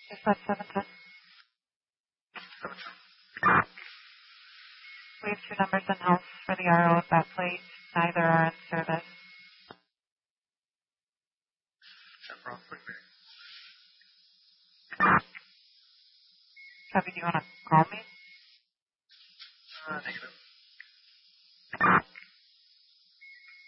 Is that 710? We have two numbers in house for the RO of that plate. Neither are in service. Copy, do you want to call me? Negative.